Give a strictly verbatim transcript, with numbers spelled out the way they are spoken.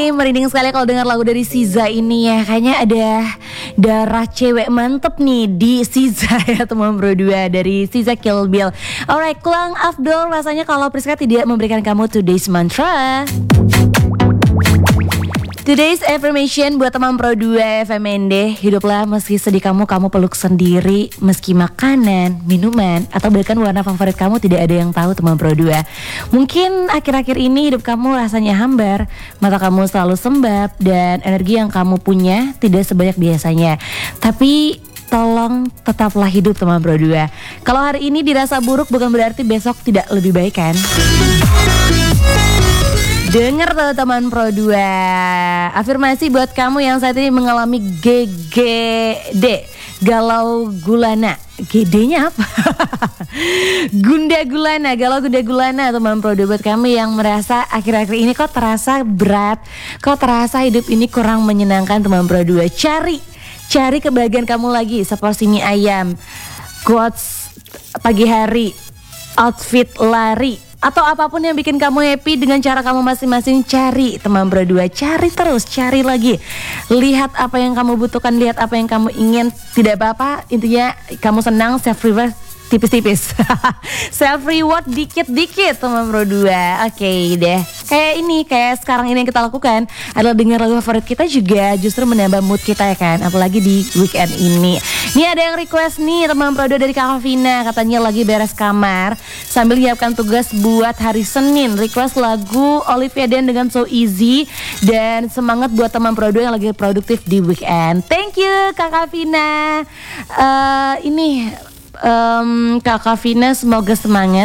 nih, merinding sekali kalau dengar lagu dari Siza ini ya. Kayaknya ada darah cewek mantep nih di Siza ya teman bro dua dari Siza Kill Bill. Alright, Kulang Afdol rasanya kalau Priska tidak memberikan kamu today's mantra. Today's affirmation buat teman Pro dua F M N D. Hiduplah meski sedih kamu, kamu peluk sendiri. Meski makanan, minuman, atau bahkan warna favorit kamu tidak ada yang tahu teman Pro dua. Mungkin akhir-akhir ini hidup kamu rasanya hambar, mata kamu selalu sembab, dan energi yang kamu punya tidak sebanyak biasanya. Tapi tolong tetaplah hidup teman Pro dua. Kalau hari ini dirasa buruk bukan berarti besok tidak lebih baik kan? Dengar tuh teman Pro dua. Afirmasi buat kamu yang saat ini mengalami G G D, galau gulana. G D-nya apa? Gunda gulana, galau gunda gulana teman Pro dua. Buat kamu yang merasa akhir-akhir ini kok terasa berat, kok terasa hidup ini kurang menyenangkan teman Pro dua. Cari, cari kebahagiaan kamu lagi, seporsi mie ayam, quotes pagi hari, outfit lari, atau apapun yang bikin kamu happy dengan cara kamu masing-masing. Cari teman Pro dua, cari terus, cari lagi. Lihat apa yang kamu butuhkan, lihat apa yang kamu ingin. Tidak apa-apa, intinya kamu senang, self reward tipis-tipis. Self reward dikit-dikit teman Pro dua. Oke okay, deh. Kayak ini, kayak sekarang ini yang kita lakukan adalah dengar lagu favorit kita juga justru menambah mood kita ya kan. Apalagi di weekend ini. Nih ada yang request nih teman Pro dua dari Kak Vina, katanya lagi beres kamar sambil nyiapkan tugas buat hari Senin. Request lagu Olivia Dean dengan So Easy, dan semangat buat teman Pro dua yang lagi produktif di weekend. Thank you Kak Vina. Uh, ini um, Kak Vina semoga semangat